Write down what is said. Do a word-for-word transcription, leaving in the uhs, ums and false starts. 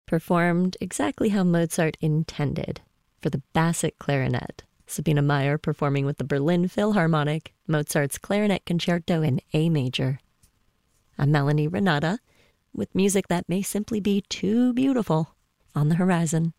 performed exactly how Mozart intended for the Bassett clarinet. Sabina Meyer performing with the Berlin Philharmonic, Mozart's Clarinet Concerto in A major. I'm Melanie Renata, with music that may simply be too beautiful on the horizon.